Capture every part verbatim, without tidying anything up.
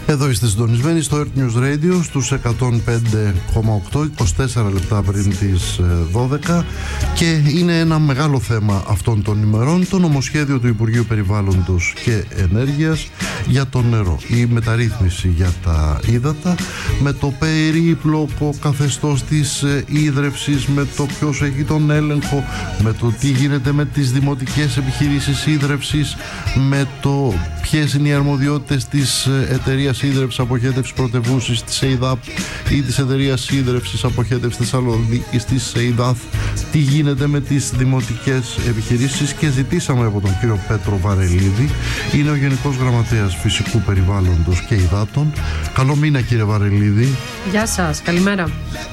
Εδώ είστε συντονισμένοι στο Earth News Radio στους εκατόν πέντε κόμμα οκτώ, είκοσι τέσσερα λεπτά πριν τις δώδεκα, και είναι ένα μεγάλο θέμα αυτών των ημερών το νομοσχέδιο του Υπουργείου Περιβάλλοντος και Ενέργειας για το νερό. Η μεταρρύθμιση για τα ύδατα, με το περίπλοκο καθεστώς της ίδρευσης, με το ποιος έχει τον έλεγχο, με το τι γίνεται με τις δημοτικές επιχειρήσεις ίδρευσης, με το ποιες είναι οι αρμοδιότητες της εταιρείας ίδρευσης αποχέτευσης πρωτευούσης της ΕΙΔΑΠ ή της εταιρείας ίδρευσης αποχέτευσης Θεσσαλονίκης της ΕΙΔΑΘ, τι γίνεται με τις δημοτικές επιχειρήσεις, και ζητήσαμε από τον κύριο Πέτρο Βαρελίδη, είναι ο Γενικός Γραμματέας Φυσικού Περιβάλλοντος και Υδάτων. Καλό μήνα, κύριε Βαρελίδη. Γεια σας, καλημέρα.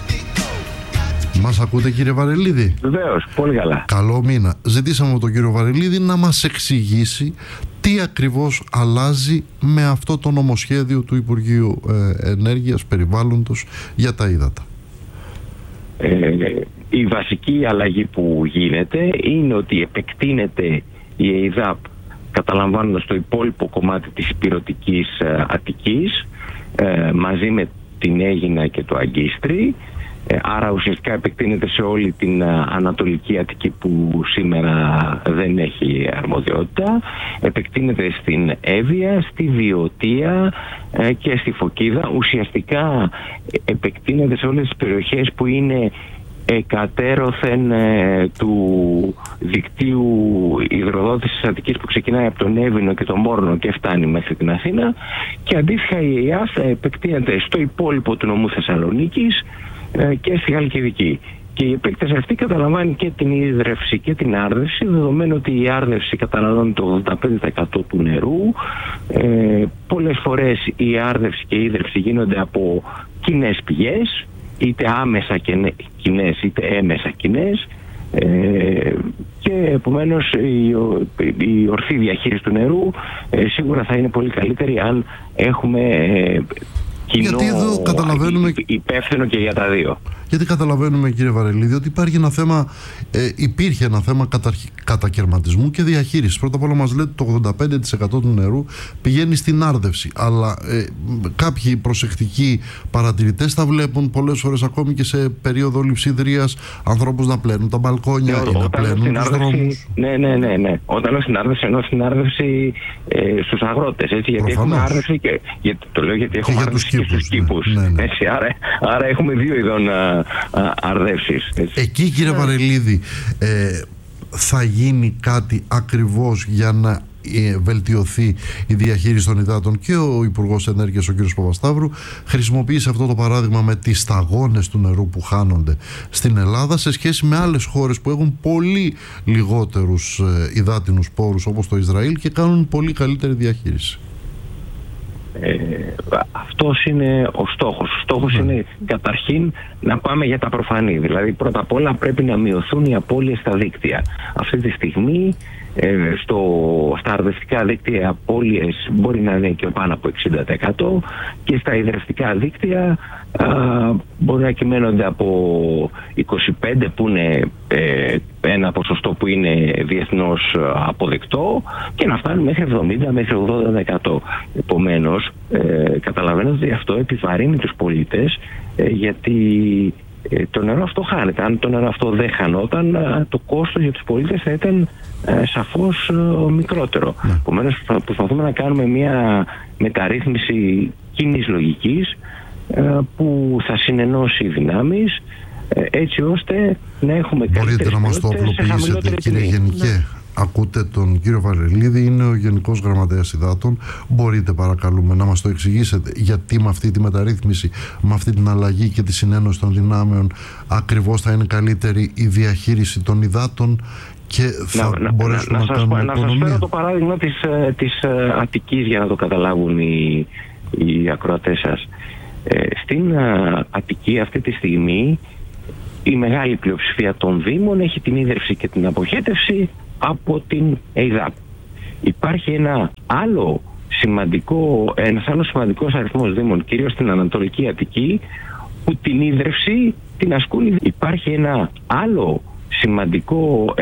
Μας ακούτε, κύριε Βαρελίδη? Βεβαίως, πολύ καλά. Καλό μήνα. Ζητήσαμε από τον κύριο Βαρελίδη να μας εξηγήσει τι ακριβώς αλλάζει με αυτό το νομοσχέδιο του Υπουργείου ε, Ενέργειας, Περιβάλλοντος για τα ύδατα. Ε, η βασική αλλαγή που γίνεται είναι ότι επεκτείνεται η ΕΙΔΑΠ, καταλαμβάνοντας το υπόλοιπο κομμάτι της υπηρετικής ε, Αττικής, ε, μαζί με την Αίγινα και το Αγκίστρι. Άρα ουσιαστικά επεκτείνεται σε όλη την Ανατολική Αττική που σήμερα δεν έχει αρμοδιότητα. Επεκτείνεται στην Εύβοια, στη Βιωτία και στη Φωκίδα. Ουσιαστικά επεκτείνεται σε όλες τις περιοχές που είναι εκατέρωθεν του δικτύου υδροδότησης της Αττικής, που ξεκινάει από τον Εύβοινο και τον Μόρνο και φτάνει μέχρι την Αθήνα. Και αντίστοιχα η ΕΙΑΘ επεκτείνεται στο υπόλοιπο του νομού Θεσσαλονίκης και στη Χαλκιδική. Και η επέκταση αυτή καταλαμβάνει και την ίδρυυση και την άρδευση, δεδομένου ότι η άρδευση καταναλώνει το ογδόντα πέντε τοις εκατό του νερού. Ε, πολλές φορές η άρδευση και η ίδρυυση γίνονται από κοινές πηγές, είτε άμεσα κοινές είτε έμεσα κοινές, ε, και επομένως η, η ορθή διαχείριση του νερού ε, σίγουρα θα είναι πολύ καλύτερη αν έχουμε ε, κοινό, γιατί εδώ καταλαβαίνουμε, υπεύθυνο και για τα δύο. Γιατί καταλαβαίνουμε, κύριε Βαρελίδη, ότι υπάρχει ένα θέμα, ε, υπήρχε ένα θέμα καταρχ, κατακαιρματισμού και διαχείρισης. Πρώτα απ' όλα μας λέτε το ογδόντα πέντε τοις εκατό του νερού πηγαίνει στην άρδευση. Αλλά ε, κάποιοι προσεκτικοί παρατηρητές θα βλέπουν πολλές φορές, ακόμη και σε περίοδο λειψιδρίας, ανθρώπους να πλένουν τα μπαλκόνια ναι, ή να πλένουν τους δρόμους. Ναι, ναι, ναι, ναι. Όταν λέω στην άρδευση, εννοώ στην άρδευση ε, στους αγρότες. Έτσι, γιατί έχουμε άρδευση και, γιατί, το λέω γιατί έχουμε άρδευση και, και στους κήπους. Ναι, ναι. Έτσι, άρα, άρα έχουμε δύο ειδών αρδεύσεις. Εκεί, κύριε ναι. Βαρελίδη, ε, θα γίνει κάτι ακριβώς για να ε, βελτιωθεί η διαχείριση των υδάτων? Και ο Υπουργός Ενέργειας, ο κ. Παπασταύρου, χρησιμοποίησε αυτό το παράδειγμα με τις σταγόνες του νερού που χάνονται στην Ελλάδα σε σχέση με άλλες χώρες που έχουν πολύ λιγότερους ε, υδάτινους πόρους, όπως το Ισραήλ, και κάνουν πολύ καλύτερη διαχείριση. Ε, αυτός είναι ο στόχος. Ο στόχος mm. είναι καταρχήν να πάμε για τα προφανή. Δηλαδή πρώτα απ' όλα πρέπει να μειωθούν οι απώλειες στα δίκτυα. Αυτή τη στιγμή ε, στο, στα αρδευτικά δίκτυα οι απώλειες μπορεί να είναι και πάνω από εξήντα τοις εκατό, και στα υδρευτικά δίκτυα α, μπορεί να κυμαίνονται από είκοσι πέντε, που είναι ε, ένα ποσοστό που είναι διεθνώς αποδεκτό, και να φτάνει μέχρι εβδομήντα μέχρι ογδόντα τοις εκατό. Επομένως, ε, καταλαβαίνετε ότι αυτό επιβαρύνει τους πολίτες, ε, γιατί ε, το νερό αυτό χάνεται. Αν το νερό αυτό δεν χανόταν, ε, το κόστος για τους πολίτες θα ήταν ε, σαφώς ε, μικρότερο. Ναι. Επομένως, θα προσπαθούμε να κάνουμε μια μεταρρύθμιση κοινής λογικής, ε, που θα συνενώσει δυνάμεις, ε, έτσι ώστε να έχουμε καλύτερες. Μπορείτε να μας το απλοποιήσετε, κύριε Γενικέ? Ναι. Ακούτε τον κύριο Βαρελίδη, είναι ο Γενικός Γραμματέας Υδάτων. Μπορείτε, παρακαλούμε, να μας το εξηγήσετε γιατί με αυτή τη μεταρρύθμιση, με αυτή την αλλαγή και τη συνένωση των δυνάμεων, ακριβώς θα είναι καλύτερη η διαχείριση των υδάτων και θα να, μπορέσουμε να, να, να, να κάνουμε να σας φέρω το παράδειγμα της, της Αττικής για να το καταλάβουν οι, οι ακροατές σας. Ε, στην Αττική αυτή τη στιγμή η μεγάλη πλειοψηφία των δήμων έχει την ίδρυυση και την αποχέτευση από την ΕΙΔΑΠ. Υπάρχει ένα άλλο σημαντικό, ένας άλλος σημαντικός αριθμός δήμων, κυρίως στην Ανατολική Αττική, που την ίδρυυση την ασκούν. Υπάρχει ένα άλλο σημαντικό,